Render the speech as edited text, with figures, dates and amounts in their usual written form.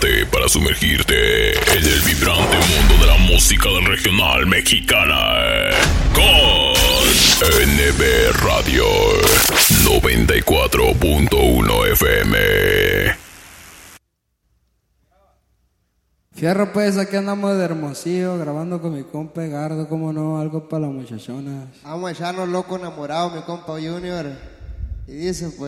Prepárate para sumergirte en el vibrante mundo de la música del regional mexicana con NB Radio 94.1 FM. Fierro, pues aquí andamos de Hermosillo grabando con mi compa Gardo, como no, algo para las muchachonas. Vamos a echarnos loco enamorado, mi compa Junior. Y dice pues.